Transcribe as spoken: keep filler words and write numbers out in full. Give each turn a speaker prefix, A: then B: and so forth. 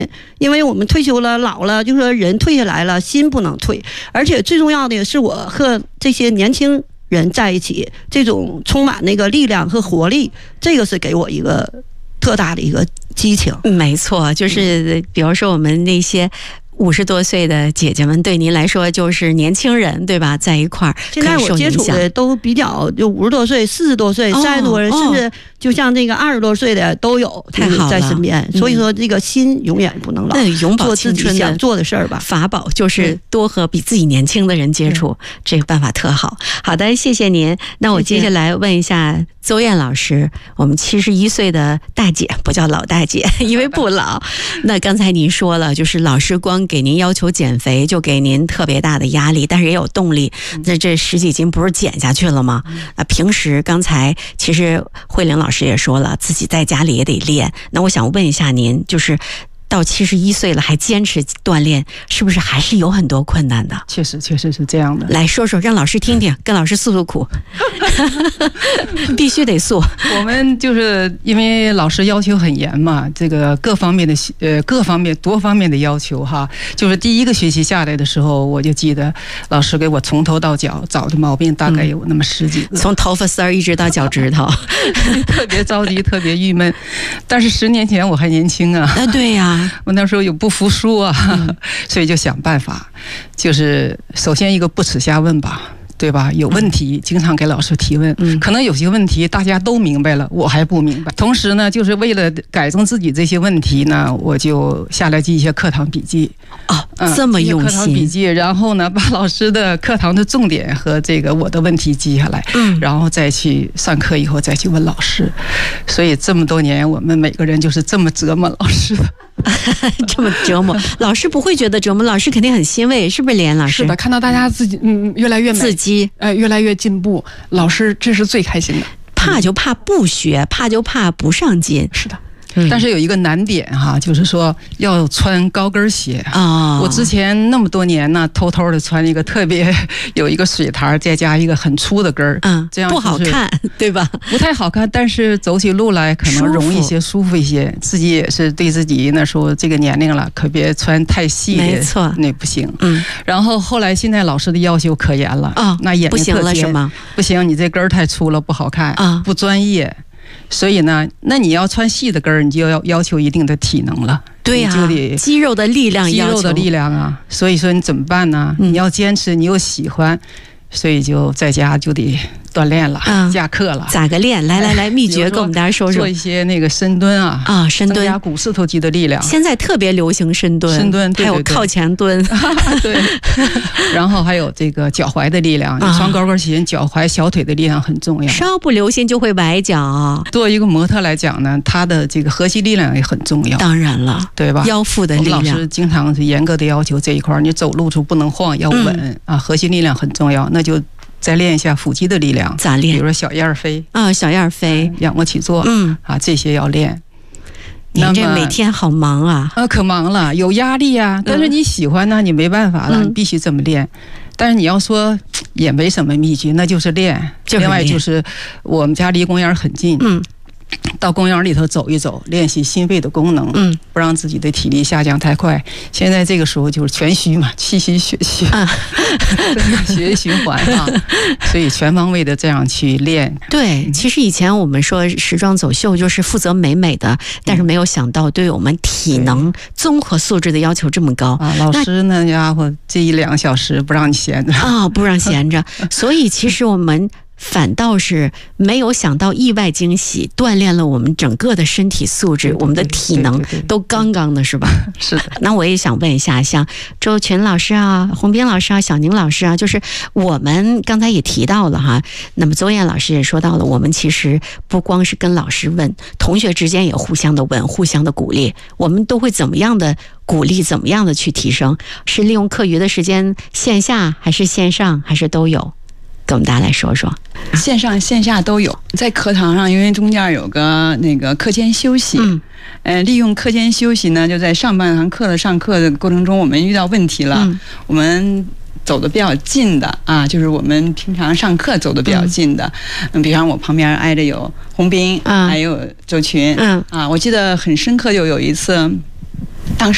A: 因为我们退休了老了，就说人退下来了，心不能退。而且最重要的是我和这些年轻人在一起，这种充满那个力量和活力，这个是给我一个特大的一个激情。
B: 没错，就是比如说我们那些五十多岁的姐姐们，对您来说就是年轻人，对吧？在一块儿，
A: 现在我接触的都比较就五十多岁、四十多岁、三十多人，甚至就像这个二十多岁的都有，
B: 太好了，
A: 在身边。所以说，这个心永远不能老，
B: 永葆
A: 做自己想做的事儿吧。
B: 法宝就是多和比自己年轻的人接触，这个办法特好。好的，谢谢您。那我接下来问一下邹燕老师，我们七十一岁的大姐，不叫老大姐，因为不老。那刚才您说了，就是老师光给您要求减肥，就给您特别大的压力，但是也有动力。那这十几斤不是减下去了吗？那平时刚才其实慧玲老师也说了，自己在家里也得练。那我想问一下您，就是到七十一岁了还坚持锻炼，是不是还是有很多困难的？
C: 确实，确实是这样的。
B: 来说说，让老师听听，跟老师诉诉苦，必须得诉。
C: 我们就是因为老师要求很严嘛，这个各方面的呃各方面多方面的要求哈。就是第一个学期下来的时候，我就记得老师给我从头到脚找的毛病大概有那么十几个，
B: 嗯、从头发丝儿一直到脚趾头，
C: 特别着急，特别郁闷。但是十年前我还年轻啊，
B: 啊对呀、啊。
C: 我那时候有不服输啊，
B: 嗯、
C: 所以就想办法，就是首先一个不耻下问吧，对吧？有问题经常给老师提问，嗯、可能有些问题大家都明白了，我还不明白。同时呢，就是为了改正自己这些问题呢，我就下来记一些课堂笔记。
B: 哦，嗯、这么用心。
C: 课堂笔记，然后呢，把老师的课堂的重点和这个我的问题记下来，嗯，然后再去上课以后再去问老师。所以这么多年，我们每个人就是这么折磨老师的。
B: 这么折磨，老师不会觉得折磨，老师肯定很欣慰，是不是连老师？
D: 是的，看到大家自己嗯越来越美，
B: 自己
D: 呃越来越进步，老师这是最开心的。
B: 怕就怕不学，怕就怕不上进。
D: 是的。
C: 但是有一个难点哈，就是说要穿高跟鞋啊。我之前那么多年呢，偷偷的穿一个特别有一个水台，再加一个很粗的跟儿，
B: 嗯，
C: 这样
B: 不好看，对吧？
C: 不太好看，但是走起路来可能容易些，舒服一些。自己也是对自己那时候这个年龄了，可别穿太细的，
B: 没错，
C: 那不行。
B: 嗯。
C: 然后后来现在老师的要求可严了啊，那眼睛
B: 不行了是吗？
C: 不行，你这跟儿太粗了，不好看
B: 啊，
C: 不专业。所以呢，那你要穿细的跟儿，你就要要求一定的体能了。
B: 对呀、啊，
C: 就得
B: 肌肉的力量要求，
C: 肌肉的力量啊。所以说你怎么办呢？嗯、你要坚持，你又喜欢，所以就在家就得锻炼了，嗯、下课了。
B: 咋个练？来来来，秘诀跟我们大家说说。
C: 做一些那个深蹲啊，
B: 啊，深蹲，
C: 增加股四头肌的力量。
B: 现在特别流行深蹲，
C: 深蹲，对对对，
B: 还有靠前蹲，
C: 对。然后还有这个脚踝的力量，你穿高跟鞋，脚踝、小腿的力量很重要。
B: 稍不留心就会崴脚。
C: 作为一个模特来讲呢，他的这个核心力量也很重要。
B: 当然了，
C: 对吧？
B: 腰腹的力量，
C: 我们老师经常是严格的要求这一块，你走路就不能晃，要稳、嗯、啊，核心力量很重要。那就再练一下腹肌的力量，
B: 咋练？
C: 比如说小燕飞
B: 啊，小燕飞、
C: 呃、仰卧起坐，嗯啊，这些要练。
B: 您这每天好忙啊！
C: 呃，可忙了，有压力呀、啊。但是你喜欢呢，你没办法了，嗯、你必须这么练。但是你要说也没什么秘诀，那就是练。
B: 就是练。
C: 另外就是我们家离公园很近，嗯。到公园里头走一走，练习心肺的功能，嗯，不让自己的体力下降太快。现在这个时候就是全虚嘛，气虚血虚，啊、血液循环啊，所以全方位的这样去练。
B: 对，其实以前我们说时装走秀就是负责美美的，但是没有想到对我们体能综合素质的要求这么高
C: 啊！老师那家伙这一两个小时不让你闲着
B: 啊，不让闲着，所以其实我们。反倒是没有想到意外惊喜，锻炼了我们整个的身体素质，我们的体能都刚刚的是吧？
C: 是的。
B: 那我也想问一下，像周群老师啊、洪斌老师啊、小宁老师啊，就是我们刚才也提到了哈，那么邹燕老师也说到了，我们其实不光是跟老师问，同学之间也互相的问，互相的鼓励，我们都会怎么样的鼓励，怎么样的去提升？是利用课余的时间，线下还是线上，还是都有？跟我们大家来说说，
E: 线上线下都有。在课堂上，因为中间有个那个课间休息，嗯，呃，利用课间休息呢，就在上半堂课的上课的过程中，我们遇到问题了，嗯、我们走的比较近的啊，就是我们平常上课走的比较近的，嗯，比方我旁边挨着有洪斌，嗯，还有周群，嗯，啊，我记得很深刻，就有一次。当时